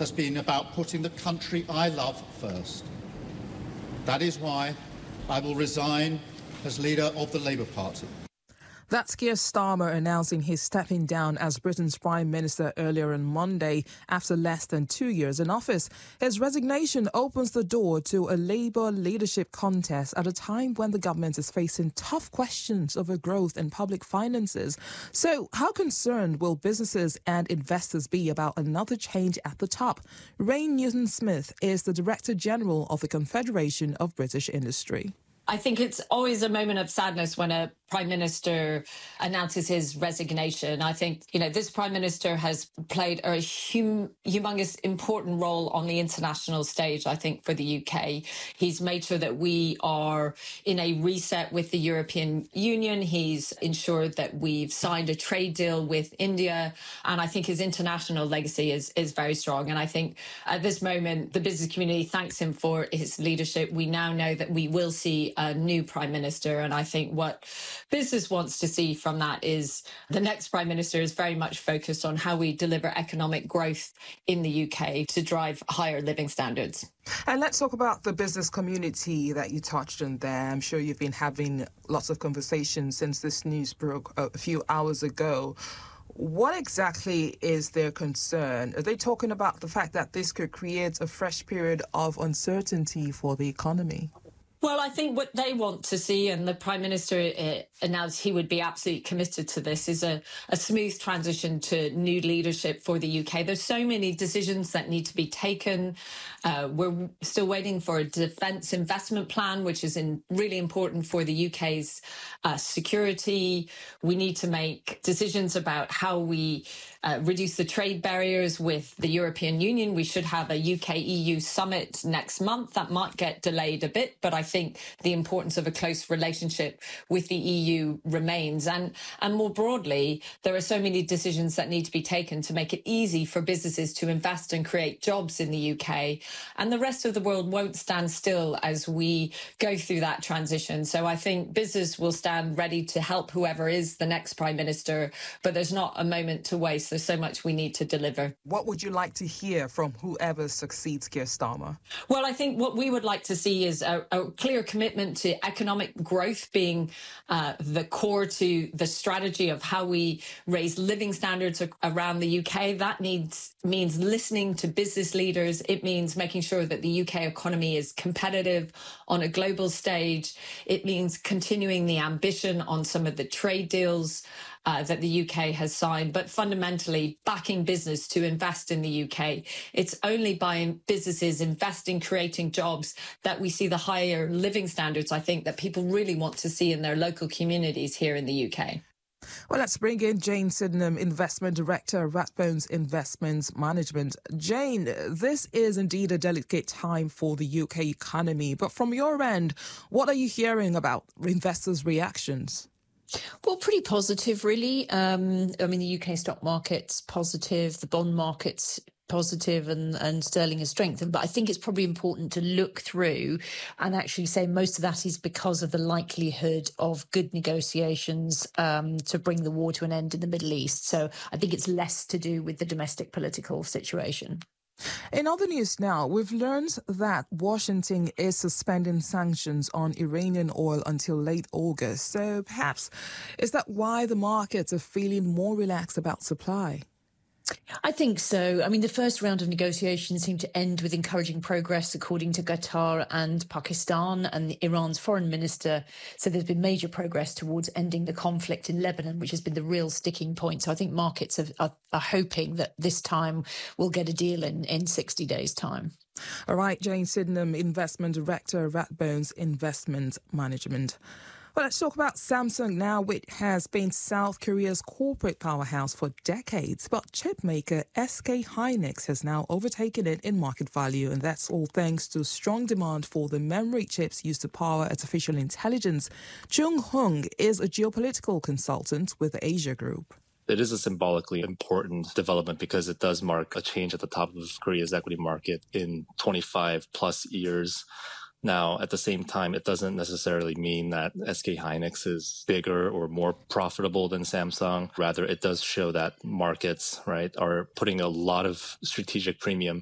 has been about putting the country I love first. That is why I will resign as leader of the Labour Party. That's Keir Starmer announcing he's stepping down as Britain's Prime Minister earlier on Monday after less than 2 years in office. His resignation opens the door to a Labour leadership contest at a time when the government is facing tough questions over growth and public finances. So how concerned will businesses and investors be about another change at the top? Rain Newton-Smith is the Director General of the Confederation of British Industry. I think it's always a moment of sadness when a Prime Minister announces his resignation. I think, this Prime Minister has played a humongous important role on the international stage, I think, for the UK. He's made sure that we are in a reset with the European Union. He's ensured that we've signed a trade deal with India. And I think his international legacy is very strong. And I think at this moment, the business community thanks him for his leadership. We now know that we will see a new Prime Minister. And I think what business wants to see from that is the next Prime Minister is very much focused on how we deliver economic growth in the UK to drive higher living standards. And let's talk about the business community that you touched on there. I'm sure you've been having lots of conversations since this news broke a few hours ago. What exactly is their concern? Are they talking about the fact that this could create a fresh period of uncertainty for the economy? Well, I think what they want to see, and the Prime Minister announced he would be absolutely committed to this, is a smooth transition to new leadership for the UK. There's so many decisions that need to be taken. We're still waiting for a defence investment plan, which is really important for the UK's security. We need to make decisions about how we reduce the trade barriers with the European Union. We should have a UK-EU summit next month. That might get delayed a bit, but I think the importance of a close relationship with the EU remains. And more broadly, there are so many decisions that need to be taken to make it easy for businesses to invest and create jobs in the UK. And the rest of the world won't stand still as we go through that transition. So I think business will stand ready to help whoever is the next Prime Minister, but there's not a moment to waste. There's so much we need to deliver. What would you like to hear from whoever succeeds Keir Starmer? Well, I think what we would like to see is a clear commitment to economic growth being the core to the strategy of how we raise living standards around the UK. That means listening to business leaders. It means making sure that the UK economy is competitive on a global stage. It means continuing the ambition on some of the trade deals that the UK has signed, but fundamentally backing business to invest in the UK. It's only by businesses investing, creating jobs that we see the higher living standards, I think, that people really want to see in their local communities here in the UK. Well, let's bring in Jane Sydenham, Investment Director, Rathbones Investments Management. Jane, this is indeed a delicate time for the UK economy, but from your end, what are you hearing about investors' reactions? Well, pretty positive, really. The UK stock market's positive, the bond market's positive, and sterling has strengthened. But I think it's probably important to look through and actually say most of that is because of the likelihood of good negotiations to bring the war to an end in the Middle East. So I think it's less to do with the domestic political situation. In other news now, we've learned that Washington is suspending sanctions on Iranian oil until late August. So perhaps is that why the markets are feeling more relaxed about supply? I think so. I mean, the first round of negotiations seemed to end with encouraging progress, according to Qatar and Pakistan, and Iran's foreign minister said there's been major progress towards ending the conflict in Lebanon, which has been the real sticking point. So I think markets are hoping that this time we'll get a deal in 60 days' time. All right, Jane Sydenham, Investment Director, Rathbones Investment Management. Well, let's talk about Samsung now, which has been South Korea's corporate powerhouse for decades. But chip maker SK Hynix has now overtaken it in market value, and that's all thanks to strong demand for the memory chips used to power artificial intelligence. Chung Hung is a geopolitical consultant with the Asia Group. It is a symbolically important development because it does mark a change at the top of Korea's equity market in 25 plus years. Now, at the same time, it doesn't necessarily mean that SK Hynix is bigger or more profitable than Samsung. Rather, it does show that markets, right, are putting a lot of strategic premium